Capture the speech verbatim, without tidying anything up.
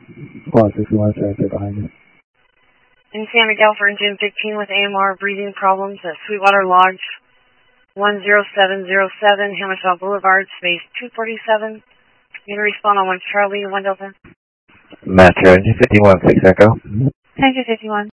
Squad sixty-one, trying to stay behind you. In San Miguel for engine fifteen with A M R breathing problems at Sweetwater Lodge one zero seven zero seven, Hammersmith Boulevard, space two forty-seven. You can respond on one Charlie, one Delta. Master, engine fifty-one, six Echo. Engine fifty-one.